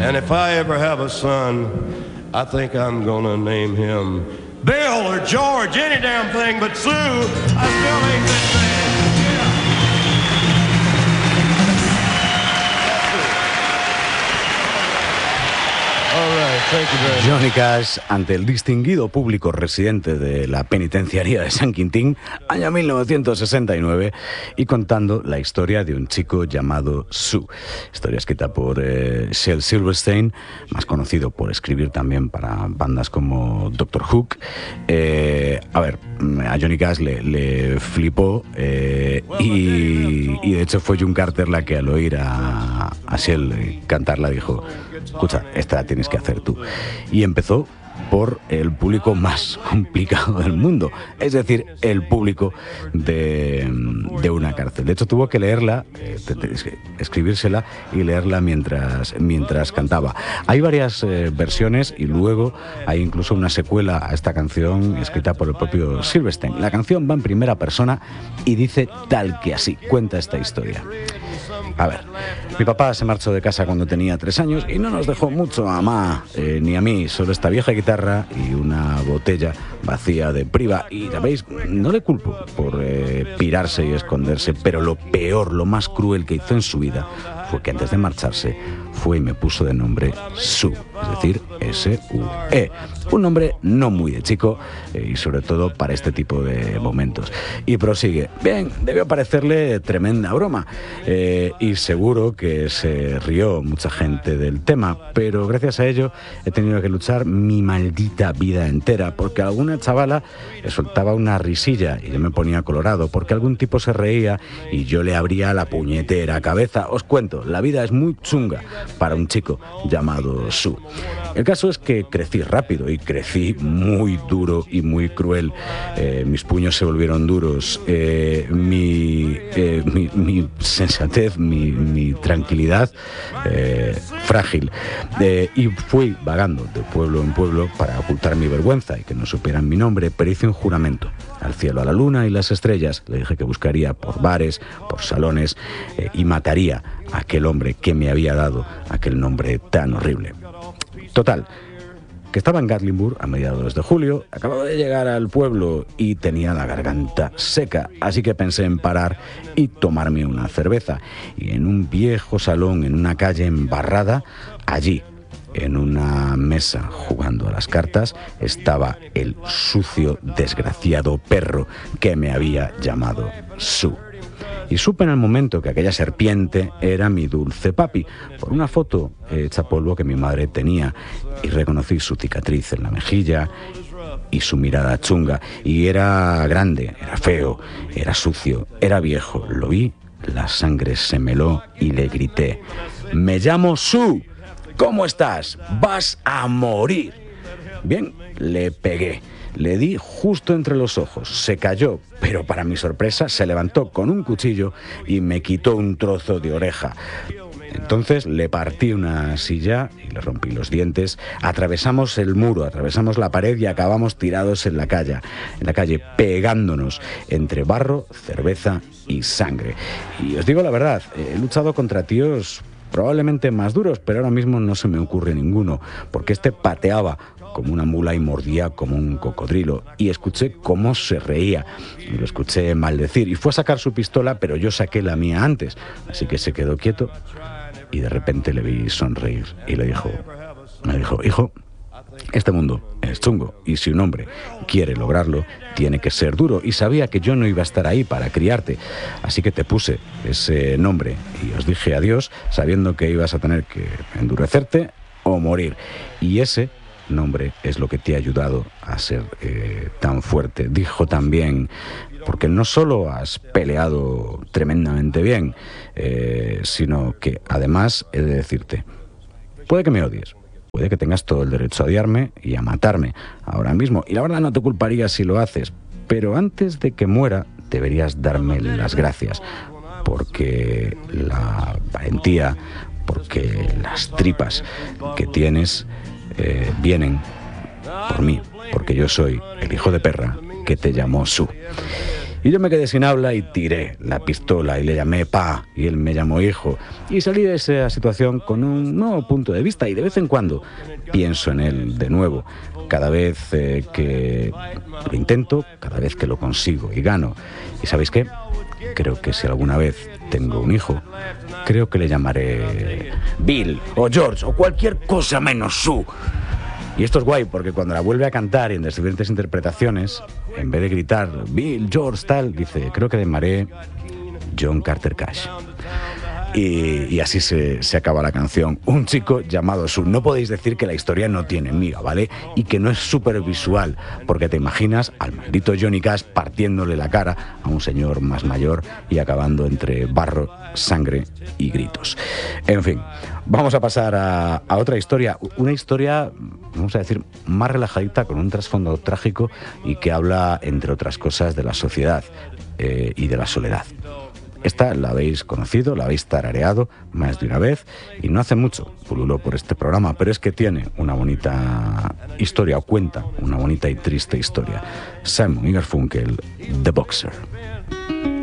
And if I ever have a son, I think I'm gonna name him Bill or George, any damn thing but Sue. I still ain't been bad. Johnny Cash ante el distinguido público residente de la penitenciaría de San Quintín, año 1969, y contando la historia de un chico llamado Sue. Historia escrita por Shel Silverstein, más conocido por escribir también para bandas como Doctor Hook. A Johnny Cash le flipó y de hecho fue June Carter la que al oír a Shel cantarla dijo: escucha, esta la tienes que hacer tú. Y empezó por el público más complicado del mundo, es decir, el público de una cárcel. De hecho, tuvo que leerla, escribírsela y leerla mientras cantaba. Hay varias versiones y luego hay incluso una secuela a esta canción escrita por el propio Silverstein. La canción va en primera persona y dice tal que así, cuenta esta historia. A ver, mi papá se marchó de casa cuando tenía 3 años y no nos dejó mucho a mamá ni a mí, solo esta vieja guitarra y una botella vacía de priva. Y sabéis, no le culpo por pirarse y esconderse, pero lo peor, lo más cruel que hizo en su vida fue que antes de marcharse fue y me puso de nombre Sue, es decir, S-U-E. Un nombre no muy de chico y sobre todo para este tipo de momentos. Y prosigue. Bien, debió parecerle tremenda broma y seguro que se rió mucha gente del tema, pero gracias a ello he tenido que luchar mi maldita vida entera, porque alguna chavala le soltaba una risilla y yo me ponía colorado, porque algún tipo se reía y yo le abría la puñetera cabeza. Os cuento, la vida es muy chunga para un chico llamado Sue. El caso es que crecí rápido y crecí muy duro y muy cruel. Mis puños se volvieron duros, mi sensatez, mi tranquilidad frágil. Y fui vagando de pueblo en pueblo para ocultar mi vergüenza y que no supieran mi nombre, pero hice un juramento al cielo, a la luna y las estrellas. Le dije que buscaría por bares, por salones y mataría a aquel hombre que me había dado aquel nombre tan horrible. Total, que estaba en Gatlinburg a mediados de julio, acababa de llegar al pueblo y tenía la garganta seca, así que pensé en parar y tomarme una cerveza. Y en un viejo salón, en una calle embarrada, allí, en una mesa jugando a las cartas, estaba el sucio, desgraciado perro que me había llamado Sue. Y supe en el momento que aquella serpiente era mi dulce papi, por una foto hecha polvo que mi madre tenía, y reconocí su cicatriz en la mejilla y su mirada chunga. Y era grande, era feo, era sucio, era viejo. Lo vi, la sangre se me heló y le grité: «Me llamo Sue, ¿cómo estás? Vas a morir». Bien, le pegué. Le di justo entre los ojos, se cayó, pero para mi sorpresa se levantó con un cuchillo y me quitó un trozo de oreja. Entonces le partí una silla y le rompí los dientes, atravesamos el muro, atravesamos la pared y acabamos tirados en la calle pegándonos entre barro, cerveza y sangre. Y os digo la verdad, he luchado contra tíos probablemente más duros, pero ahora mismo no se me ocurre ninguno, porque este pateaba como una mula y mordía como un cocodrilo, y escuché cómo se reía, y lo escuché maldecir, y fue a sacar su pistola, pero yo saqué la mía antes, así que se quedó quieto, y de repente le vi sonreír, y me dijo: «Hijo, este mundo es chungo, y si un hombre quiere lograrlo, tiene que ser duro, y sabía que yo no iba a estar ahí para criarte, así que te puse ese nombre, y os dije adiós, sabiendo que ibas a tener que endurecerte o morir, y ese nombre es lo que te ha ayudado a ser tan fuerte». Dijo también: «Porque no solo has peleado tremendamente bien, sino que además he de decirte, puede que me odies, puede que tengas todo el derecho a odiarme y a matarme ahora mismo, y la verdad no te culparía si lo haces, pero antes de que muera deberías darme las gracias, porque la valentía, porque las tripas que tienes vienen por mí, porque yo soy el hijo de perra que te llamó Sue». Y yo me quedé sin habla y tiré la pistola y le llamé pa, y él me llamó hijo. Y salí de esa situación con un nuevo punto de vista y de vez en cuando pienso en él de nuevo. Cada vez que lo intento, cada vez que lo consigo y gano. ¿Y sabéis qué? Creo que si alguna vez tengo un hijo, creo que le llamaré Bill o George o cualquier cosa menos Sue. Y esto es guay porque cuando la vuelve a cantar y en las diferentes interpretaciones, en vez de gritar Bill, George, tal, dice, creo que le llamaré John Carter Cash. Y así se acaba la canción. Un chico llamado Sue. No podéis decir que la historia no tiene miga, ¿vale? Y que no es súper visual, porque te imaginas al maldito Johnny Cash partiéndole la cara a un señor más mayor y acabando entre barro, sangre y gritos. En fin, vamos a pasar a otra historia. Una historia, vamos a decir, más relajadita, con un trasfondo trágico y que habla, entre otras cosas, de la sociedad y de la soledad. Esta la habéis conocido, la habéis tarareado más de una vez y no hace mucho pululó por este programa, pero es que tiene una bonita historia, o cuenta una bonita y triste historia. Simon y Garfunkel, The Boxer.